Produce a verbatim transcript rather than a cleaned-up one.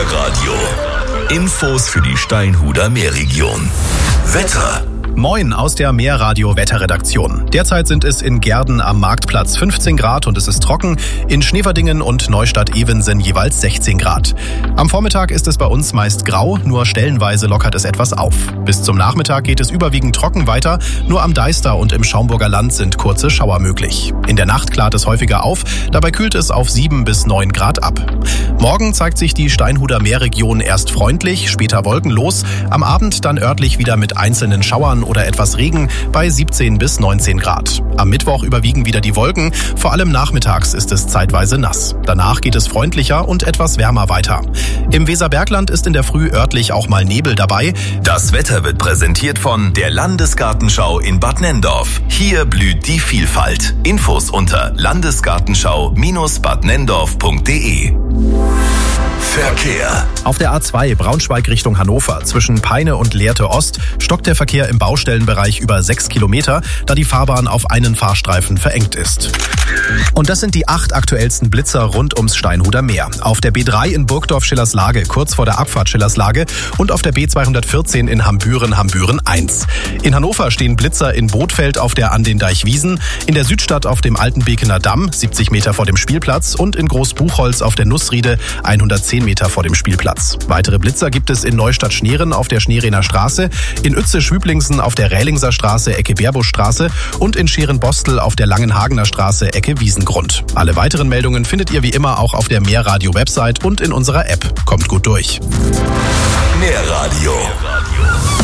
Meerradio. Infos für die Steinhuder Meerregion. Wetter. Moin aus der Meerradio-Wetterredaktion. Derzeit sind es in Gehrden am Marktplatz fünfzehn Grad und es ist trocken, in Schneverdingen und Neustadt-Evensen jeweils sechzehn Grad. Am Vormittag ist es bei uns meist grau, nur stellenweise lockert es etwas auf. Bis zum Nachmittag geht es überwiegend trocken weiter, nur am Deister und im Schaumburger Land sind kurze Schauer möglich. In der Nacht klart es häufiger auf, dabei kühlt es auf sieben bis neun Grad ab. Morgen zeigt sich die Steinhuder Meerregion erst freundlich, später wolkenlos, am Abend dann örtlich wieder mit einzelnen Schauern oder etwas Regen bei siebzehn bis neunzehn Grad. Am Mittwoch überwiegen wieder die Wolken, vor allem nachmittags ist es zeitweise nass. Danach geht es freundlicher und etwas wärmer weiter. Im Weserbergland ist in der Früh örtlich auch mal Nebel dabei. Das Wetter wird präsentiert von der Landesgartenschau in Bad Nenndorf. Hier blüht die Vielfalt. Infos unter landesgartenschau Bindestrich bad nenndorf punkt de. Verkehr. Auf der A zwei Braunschweig Richtung Hannover zwischen Peine und Lehrte Ost stockt der Verkehr im Baustellenbereich über sechs Kilometer, da die Fahrbahn auf einen Fahrstreifen verengt ist. Und das sind die acht aktuellsten Blitzer rund ums Steinhuder Meer. Auf der B drei in Burgdorf-Schillerslage, kurz vor der Abfahrt Schillerslage und auf der B zweihundertvierzehn in Hambüren, Hambüren eins. In Hannover stehen Blitzer in Bothfeld auf der An den Deichwiesen, in der Südstadt auf dem Altenbekener Damm, siebzig Meter vor dem Spielplatz und in Großbuchholz auf der Nussriede, hundertzehn Meter vor dem Spielplatz. Weitere Blitzer gibt es in Neustadt-Schneeren auf der Schneerener Straße, in Uetze-Schwüblingsen auf der Rählingser Straße, Ecke Beerbuschstraße und in Scheren-Bostel auf der Langenhagener Straße, Ecke Wiesengrund. Alle weiteren Meldungen findet ihr wie immer auch auf der Meerradio-Website und in unserer App. Kommt gut durch. Meerradio.